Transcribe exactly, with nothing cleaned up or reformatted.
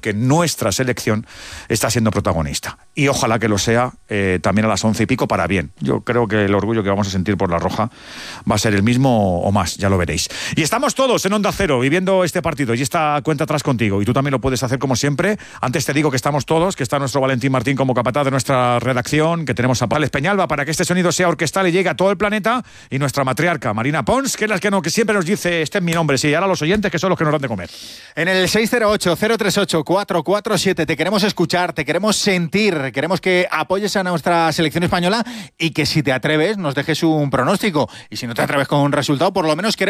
que nuestra selección está siendo protagonista. Y ojalá que lo sea eh, también a las once y pico para bien. Yo creo que el orgullo que vamos a sentir por la Roja va a ser el mismo o más, ya lo veréis. Y estamos todos en Onda Cero viviendo este partido y esta cuenta atrás contigo. Y tú también lo puedes hacer como siempre. Antes te digo que estamos todos, que está nuestro Valentín Martín como capataz de nuestra redacción, que tenemos a Pales Peñalba para que este sonido sea orquestal y llegue a todo el planeta, y nuestra matriarca Marina Pons, que es la que, no, que siempre nos dice, este es mi nombre, sí, ahora los oyentes que son los que nos dan de comer. En el seis cero ocho, cero tres ocho, cuatro cuatro siete te queremos escuchar, te queremos sentir, queremos que apoyes a nuestra selección española y que si te atreves nos dejes un pronóstico, y si no te atreves con un resultado, por lo menos queremos